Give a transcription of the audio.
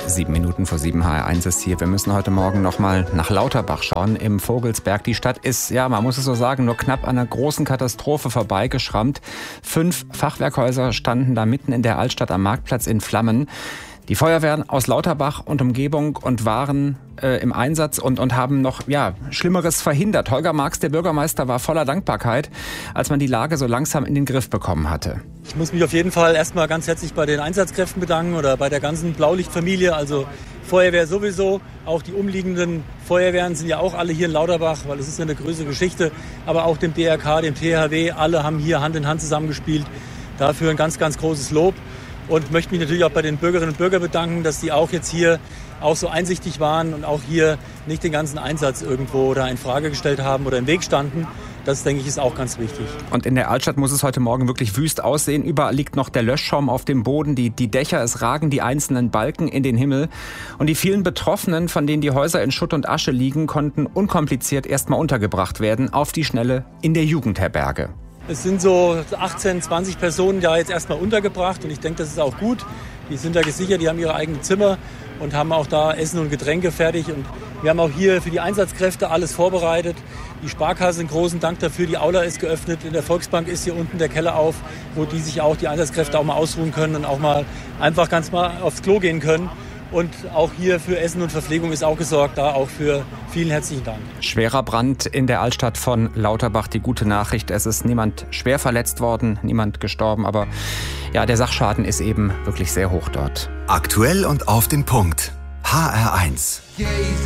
7:07 HR1 ist hier. Wir müssen heute Morgen nochmal nach Lauterbach schauen, im Vogelsberg. Die Stadt ist, ja, man muss es so sagen, nur knapp an einer großen Katastrophe vorbeigeschrammt. 5 Fachwerkhäuser standen da mitten in der Altstadt am Marktplatz in Flammen. Die Feuerwehren aus Lauterbach und Umgebung und waren im Einsatz und haben noch Schlimmeres verhindert. Holger Marx, der Bürgermeister, war voller Dankbarkeit, als man die Lage so langsam in den Griff bekommen hatte. Ich muss mich auf jeden Fall erstmal ganz herzlich bei den Einsatzkräften bedanken oder bei der ganzen Blaulichtfamilie, also Feuerwehr sowieso. Auch die umliegenden Feuerwehren sind ja auch alle hier in Lauterbach, weil es ist ja eine größere Geschichte. Aber auch dem DRK, dem THW, alle haben hier Hand in Hand zusammengespielt. Dafür ein ganz, ganz großes Lob. Und möchte mich natürlich auch bei den Bürgerinnen und Bürgern bedanken, dass die auch jetzt hier auch so einsichtig waren und auch hier nicht den ganzen Einsatz irgendwo da in Frage gestellt haben oder im Weg standen. Das, denke ich, ist auch ganz wichtig. Und in der Altstadt muss es heute Morgen wirklich wüst aussehen. Überall liegt noch der Löschschaum auf dem Boden, die Dächer, es ragen die einzelnen Balken in den Himmel. Und die vielen Betroffenen, von denen die Häuser in Schutt und Asche liegen, konnten unkompliziert erstmal untergebracht werden, auf die Schnelle in der Jugendherberge. Es sind so 18, 20 Personen da jetzt erstmal untergebracht und ich denke, das ist auch gut. Die sind da gesichert, die haben ihre eigenen Zimmer und haben auch da Essen und Getränke fertig. Und wir haben auch hier für die Einsatzkräfte alles vorbereitet. Die Sparkasse, einen großen Dank dafür. Die Aula ist geöffnet. In der Volksbank ist hier unten der Keller auf, wo die Einsatzkräfte auch mal ausruhen können und auch mal einfach ganz mal aufs Klo gehen können. Und auch hier für Essen und Verpflegung ist auch gesorgt, da auch für vielen herzlichen Dank. Schwerer Brand in der Altstadt von Lauterbach. Die gute Nachricht, es ist niemand schwer verletzt worden, niemand gestorben, aber ja, der Sachschaden ist eben wirklich sehr hoch dort. Aktuell und auf den Punkt. HR1.